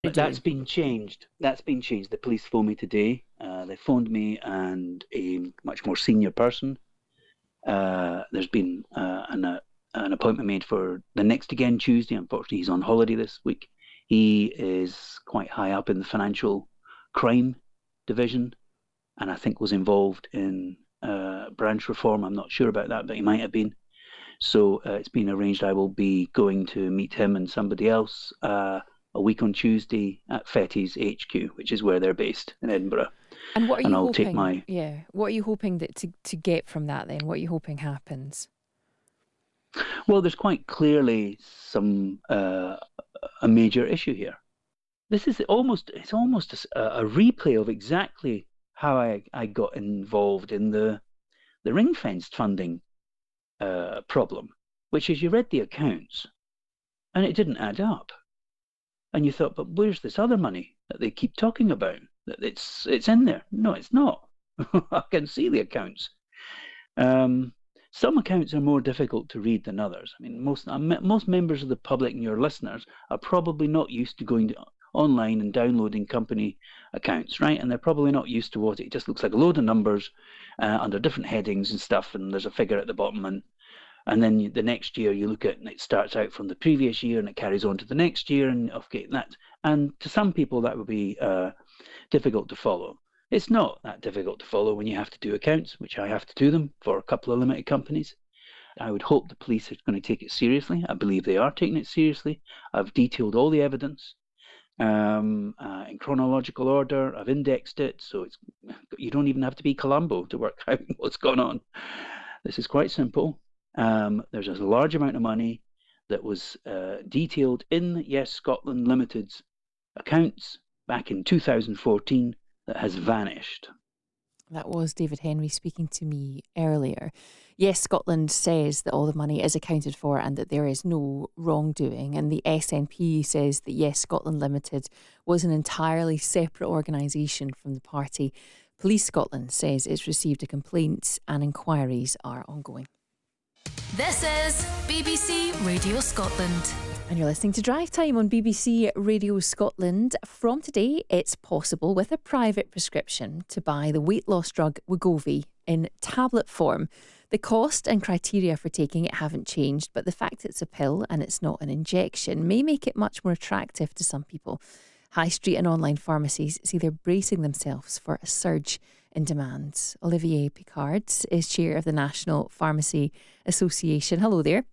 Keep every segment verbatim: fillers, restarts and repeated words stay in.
But that's been changed. That's been changed. The police phoned me today. Uh, they phoned me and a much more senior person. Uh, there's been uh, an, uh, an appointment made for the next again Tuesday. Unfortunately, he's on holiday this week. He is quite high up in the financial crime division, and I think was involved in uh, branch reform. I'm not sure about that, but he might have been. So uh, it's been arranged I will be going to meet him and somebody else uh, a week on Tuesday at Fetty's H Q, which is where they're based in Edinburgh. And what are and you I'll hoping? Take my... Yeah, what are you hoping that to, to get from that then? What are you hoping happens? Well, there's quite clearly some uh, a major issue here. This is almost it's almost a, a replay of exactly how I, I got involved in the the ring-fenced funding uh, problem, which is you read the accounts and it didn't add up. And you thought, but where's this other money that they keep talking about? That it's it's in there. No, it's not. I can see the accounts. Um, some accounts are more difficult to read than others. I mean, most most members of the public and your listeners are probably not used to going to online and downloading company accounts, right? And they're probably not used to what it just looks like a load of numbers uh, under different headings and stuff, and there's a figure at the bottom, and and then you, the next year you look at it and it starts out from the previous year and it carries on to the next year, and okay, that and to some people that would be uh, difficult to follow. It's not that difficult to follow when you have to do accounts, which I have to do them for a couple of limited companies. I would hope the police are going to take it seriously. I believe they are taking it seriously. I've detailed all the evidence um, uh, in chronological order. I've indexed it, so it's you don't even have to be Columbo to work out what's going on. This is quite simple. Um, there's a large amount of money that was uh, detailed in Yes Scotland Limited's accounts back in two thousand fourteen that has vanished. That was David Henry speaking to me earlier. Yes, Scotland says that all the money is accounted for and that there is no wrongdoing. And the S N P says that Yes, Scotland Limited was an entirely separate organisation from the party. Police Scotland says it's received a complaint and inquiries are ongoing. This is B B C Radio Scotland. And you're listening to Drive Time on B B C Radio Scotland. From today, it's possible with a private prescription to buy the weight loss drug Wegovy in tablet form. The cost and criteria for taking it haven't changed, but the fact it's a pill and it's not an injection may make it much more attractive to some people. High street and online pharmacies see they're bracing themselves for a surge in demand. Olivier Picard is chair of the National Pharmacy Association. Hello there.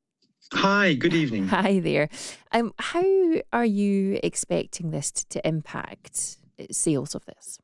Hi, good evening. Hi there. Um, how are you expecting this to, to impact sales of this?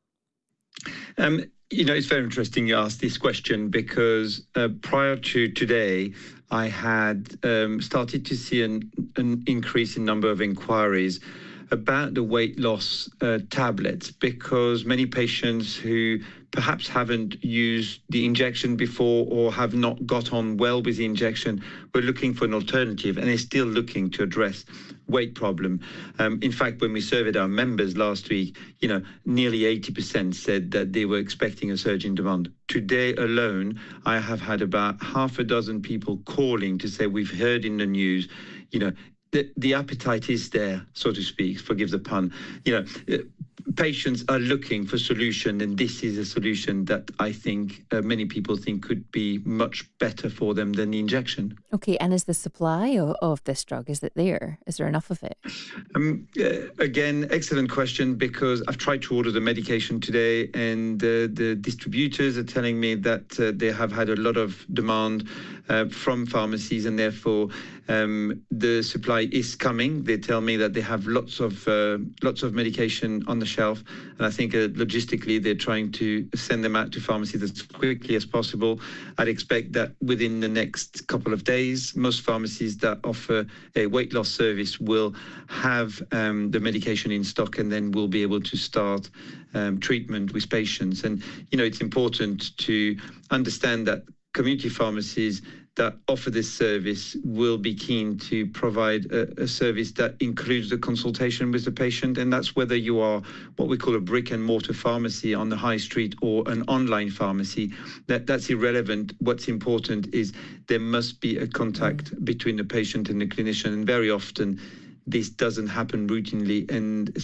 Um, you know, it's very interesting you asked this question because uh, prior to today, I had um, started to see an, an increase in number of inquiries about the weight loss uh, tablets, because many patients who perhaps haven't used the injection before or have not got on well with the injection were looking for an alternative, and they're still looking to address weight problem. Um, in fact, when we surveyed our members last week, you know, nearly eighty percent said that they were expecting a surge in demand. Today alone, I have had about half a dozen people calling to say we've heard in the news, you know, The, the appetite is there, so to speak, forgive the pun. You know, uh, patients are looking for solution, and this is a solution that I think uh, many people think could be much better for them than the injection. Okay, and is the supply of, of this drug, is it there? Is there enough of it? Um, uh, again, excellent question, because I've tried to order the medication today, and uh, the distributors are telling me that uh, they have had a lot of demand uh, from pharmacies, and therefore um, the supply is coming. They tell me that they have lots of uh, lots of medication on the shelf, and I think uh, logistically they're trying to send them out to pharmacies as quickly as possible. I'd expect that within the next couple of days, most pharmacies that offer a weight loss service will have um, the medication in stock, and then we'll be able to start um, treatment with patients. And, you know, it's important to understand that community pharmacies that offer this service will be keen to provide a, a service that includes the consultation with the patient. And that's whether you are what we call a brick and mortar pharmacy on the high street or an online pharmacy. That that's irrelevant. What's important is there must be a contact mm. between the patient and the clinician. And very often this doesn't happen routinely, and